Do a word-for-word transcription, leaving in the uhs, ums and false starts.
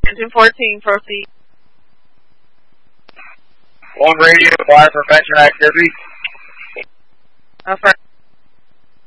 Engine fourteen, proceed. On radio, fire prevention activity. Affirmative.